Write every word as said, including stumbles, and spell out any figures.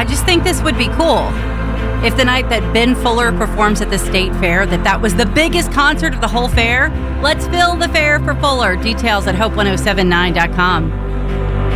I just think this would be cool. If the night that Ben Fuller performs at the state fair, that that was the biggest concert of the whole fair, let's fill the fair for Fuller. Details at hope ten seventy-nine dot com.